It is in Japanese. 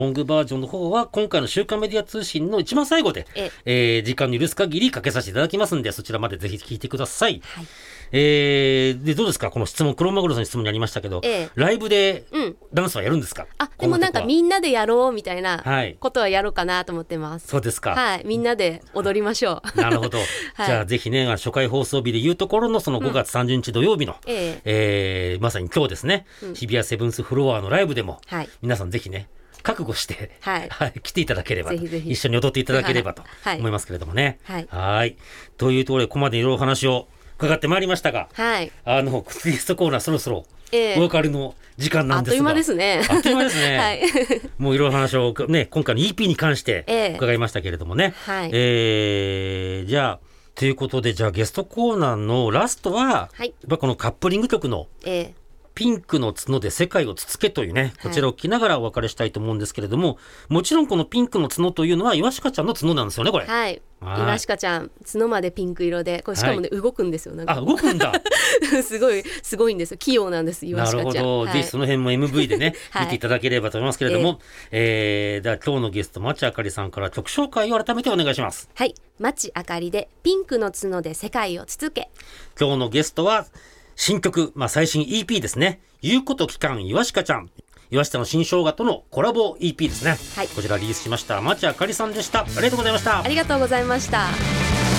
ロングバージョンの方は今回の週刊メディア通信の一番最後で、時間の許す限りかけさせていただきますんで、そちらまでぜひ聞いてください。 はい。 でどうですか、この質問、黒マグロさんの質問にありましたけど、ライブでダンスはやるんですか？ でもなんかみんなでやろうみたいなはいことはやろうかなと思ってます。 そうですか。 はい、みんなで踊りましょう。 なるほど。 はいじゃあぜひね、初回放送日でいうところのその5月30日土曜日の、まさに今日ですね、日比谷セブンスフロアのライブでも、 はい、 皆さんぜひね、覚悟して、 はい来ていただければ、 ぜひぜひ一緒に踊っていただければとはい思いますけれどもね。 はい。 というところで、ここまでいろいろお話を伺ってまいりましたが、 はい、 ゲストコーナーそろそろお別れの時間なんですが、 あっという間ですね。 あっという間ですね。 はい、 もういろいろ話をね、今回の EP に関して伺いましたけれどもね。 はい、 じゃあということで、じゃあゲストコーナーのラストは、 はい、 やっぱこのカップリング曲の、ピンクの角で世界をつつけというね、こちらを聞きながらお別れしたいと思うんですけれども、もちろんこのピンクの角というのはイワシカちゃんの角なんですよね、これ。 はい。イワシカちゃん角までピンク色で、これしかもね、動くんですよ。なんか動くんだ。 すごいんですよ。器用なんです、イワシカちゃん。 なるほど。ぜひその辺も MV でね、見ていただければと思いますけれども、では今日のゲスト町あかりさんから曲紹介を改めてお願いします。 はい、町あかりでピンクの角で世界をつつけ。 今日のゲストは新曲、最新 EP ですね。言うこと聞かんイワシカちゃん。岩下の新生姜とのコラボ EP ですね。 はい、 こちらリリースしました町あかりさんでした。ありがとうございました。 ありがとうございました。